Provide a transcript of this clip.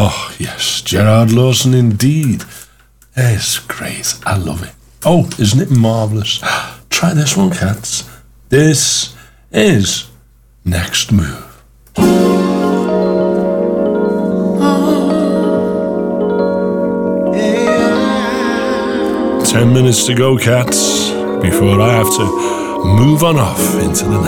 Oh, yes, Gerard Lawson indeed. It's great. I love it. Oh, isn't it marvellous? Try this one, cats. This is Next Move. 10 minutes to go, cats, before I have to move on off into the night.